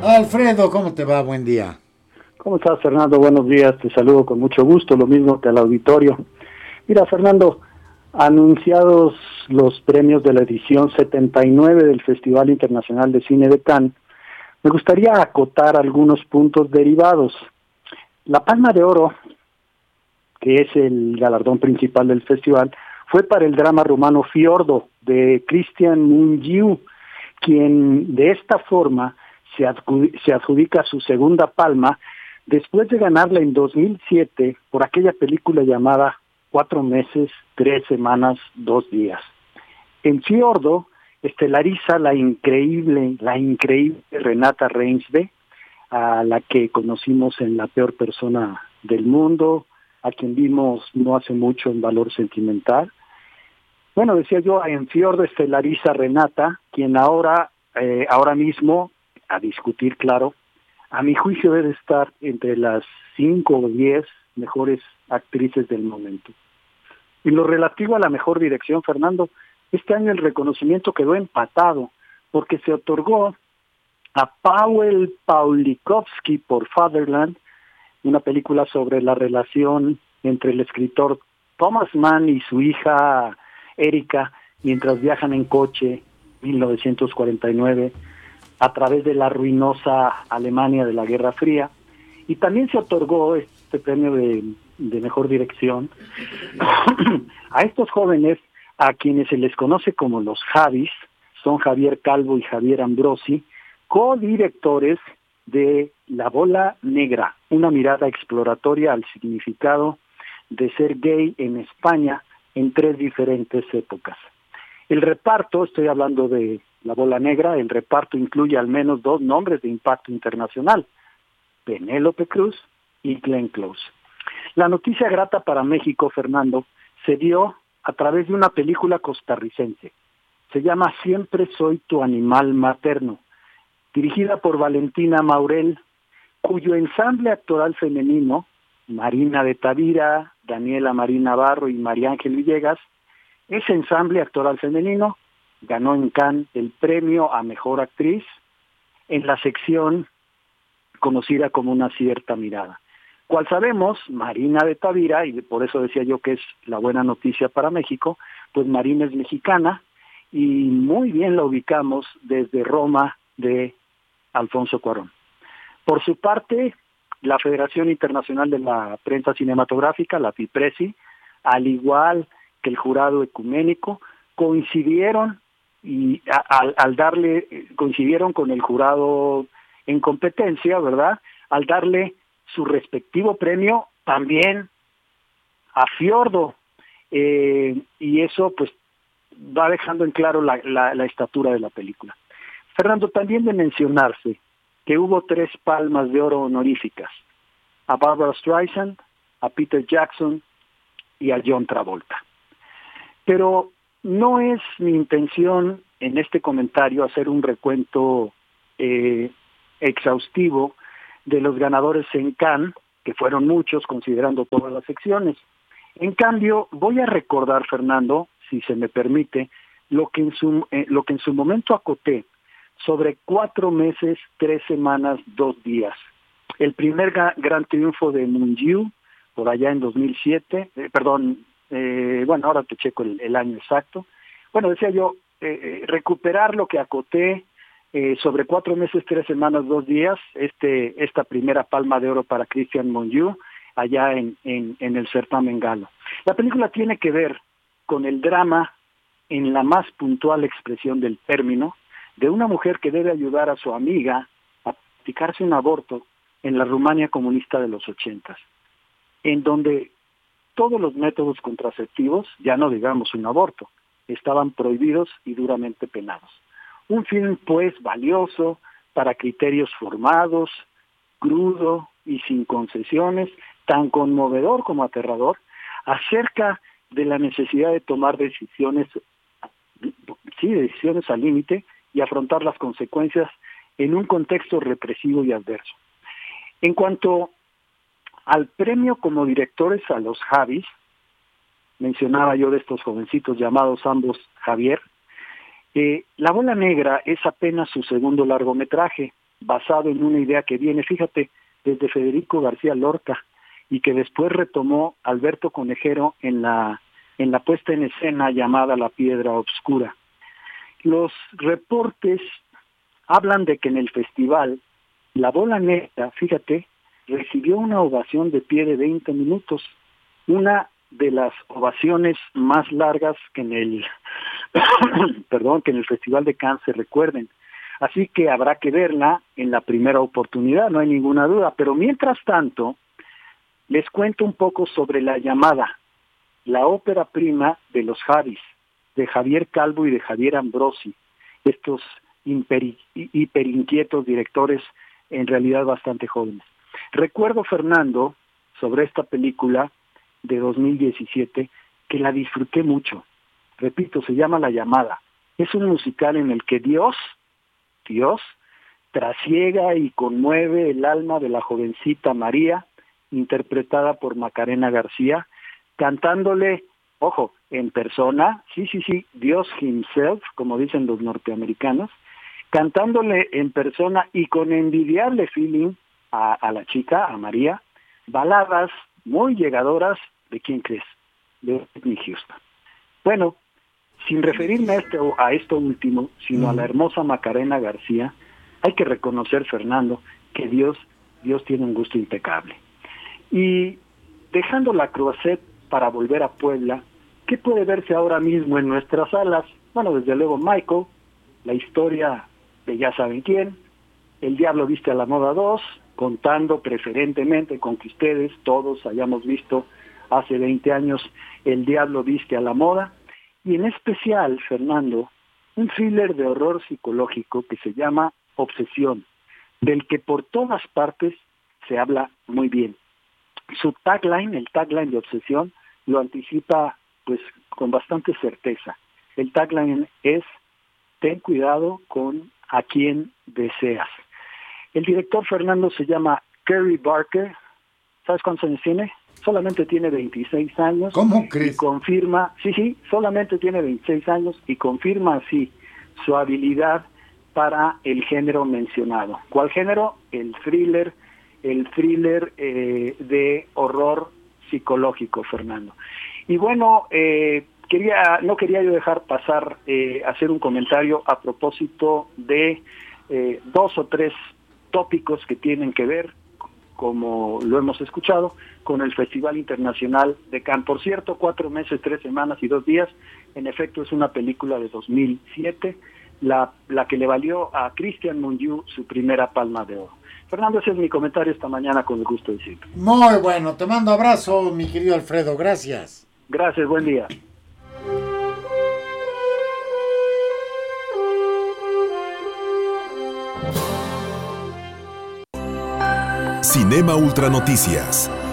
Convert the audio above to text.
Alfredo, ¿cómo te va? Buen día. ¿Cómo estás, Fernando? Buenos días, te saludo con mucho gusto, lo mismo que al auditorio. Mira, Fernando, anunciados los premios de la edición 79 del Festival Internacional de Cine de Cannes, me gustaría acotar algunos puntos derivados. La Palma de Oro, que es el galardón principal del festival, fue para el drama rumano Fiordo, de Cristian Mungiu, quien de esta forma se adjudica su segunda palma después de ganarla en 2007 por aquella película llamada 4 meses, 3 semanas, 2 días. En Fiordo estelariza la increíble Renata Reinsve, a la que conocimos en La peor persona del mundo, a quien vimos no hace mucho en Valor Sentimental. Bueno, decía yo, en Fiordo estelariza Renata, quien ahora mismo, a discutir, claro, a mi juicio debe estar entre las 5 o 10 mejores actrices del momento. En lo relativo a la mejor dirección, Fernando, este año el reconocimiento quedó empatado, porque se otorgó a Paweł Pawlikowski por Fatherland, una película sobre la relación entre el escritor Thomas Mann y su hija Erika mientras viajan en coche, 1949, a través de la ruinosa Alemania de la Guerra Fría. Y también se otorgó este premio de mejor dirección a estos jóvenes a quienes se les conoce como los Javis, son Javier Calvo y Javier Ambrosi, codirectores de La Bola Negra, una mirada exploratoria al significado de ser gay en España en 3 diferentes épocas. El reparto, estoy hablando de La Bola Negra, el reparto incluye al menos 2 nombres de impacto internacional, Penélope Cruz y Glenn Close. La noticia grata para México, Fernando, se dio a través de una película costarricense. Se llama Siempre soy tu animal materno, dirigida por Valentina Maurel, cuyo ensamble actoral femenino, Marina de Tavira, Daniela Marín Navarro y María Ángel Villegas, ese ensamble actoral femenino ganó en Cannes el premio a Mejor Actriz en la sección conocida como Una cierta mirada. Cual sabemos, Marina de Tavira, y por eso decía yo que es la buena noticia para México, pues Marina es mexicana y muy bien la ubicamos desde Roma de Alfonso Cuarón. Por su parte, la Federación Internacional de la Prensa Cinematográfica, la FIPRESI, al igual que el jurado ecuménico, coincidieron coincidieron con el jurado en competencia, ¿verdad? Al darle su respectivo premio también a Fiordo, y eso pues va dejando en claro la estatura de la película. Fernando, también de mencionarse que hubo 3 palmas de oro honoríficas, a Barbara Streisand, a Peter Jackson y a John Travolta. Pero no es mi intención en este comentario hacer un recuento exhaustivo de los ganadores en Cannes, que fueron muchos considerando todas las secciones. En cambio, voy a recordar, Fernando, si se me permite, lo que en su momento acoté sobre 4 meses, 3 semanas, 2 días. El primer gran triunfo de Mungiu, por allá en 2007, bueno, ahora te checo el año exacto. Bueno, decía yo, recuperar lo que acoté sobre 4 meses, 3 semanas, 2 días, esta primera palma de oro para Cristian Mungiu, allá en el certamen galo. La película tiene que ver con el drama, en la más puntual expresión del término, de una mujer que debe ayudar a su amiga a practicarse un aborto en la Rumania comunista de los 80, en donde todos los métodos contraceptivos, ya no digamos un aborto, estaban prohibidos y duramente penados. Un film, pues, valioso para criterios formados, crudo y sin concesiones, tan conmovedor como aterrador, acerca de la necesidad de tomar decisiones al límite y afrontar las consecuencias en un contexto represivo y adverso. En cuanto al premio como directores a los Javis, mencionaba yo de estos jovencitos llamados ambos Javier, La Bola Negra es apenas su segundo largometraje, basado en una idea que viene, fíjate, desde Federico García Lorca, y que después retomó Alberto Conejero en la puesta en escena llamada La Piedra Obscura. Los reportes hablan de que en el festival La Bola Negra, fíjate, recibió una ovación de pie de 20 minutos, una de las ovaciones más largas que en el que en el Festival de Cannes se recuerden. Así que habrá que verla en la primera oportunidad, no hay ninguna duda. Pero mientras tanto, les cuento un poco sobre La Llamada, la ópera prima de los Javis, de Javier Calvo y de Javier Ambrosi, estos hiperinquietos directores en realidad bastante jóvenes. Recuerdo, Fernando, sobre esta película de 2017, que la disfruté mucho. Repito, se llama La Llamada. Es un musical en el que Dios trasiega y conmueve el alma de la jovencita María, interpretada por Macarena García, cantándole, ojo, en persona, sí, Dios himself, como dicen los norteamericanos, cantándole en persona y con envidiable feeling a la chica, a María, baladas muy llegadoras, ¿de quién crees? De Whitney Houston. Bueno, sin referirme a esto último, sino a la hermosa Macarena García, hay que reconocer, Fernando, que Dios tiene un gusto impecable. Y dejando la Croisette para volver a Puebla, ¿qué puede verse ahora mismo en nuestras salas? Bueno, desde luego Michael, la historia de ya saben quién, El Diablo Viste a la Moda 2, contando preferentemente con que ustedes todos hayamos visto hace 20 años El Diablo Viste a la Moda, y en especial, Fernando, un thriller de horror psicológico que se llama Obsesión, del que por todas partes se habla muy bien. Su tagline, el tagline de Obsesión, lo anticipa pues con bastante certeza. El tagline es: ten cuidado con a quien deseas. El director, Fernando, se llama Kerry Barker. ¿Sabes cuántos años tiene? Solamente tiene 26 años. ¿Cómo crees? Y confirma, solamente tiene 26 años y confirma así su habilidad para el género mencionado. ¿Cuál género? El thriller de horror psicológico, Fernando. Y bueno, no quería yo dejar pasar hacer un comentario a propósito de 2 o 3 tópicos que tienen que ver, como lo hemos escuchado, con el Festival Internacional de Cannes. Por cierto, 4 meses, 3 semanas y 2 días. En efecto, es una película de 2007, la que le valió a Christian Mungiu su primera Palma de Oro. Fernando, ese es mi comentario esta mañana, con el gusto de siempre. Muy bueno, te mando abrazo, mi querido Alfredo, gracias. Gracias, buen día. Cinema Ultra Noticias.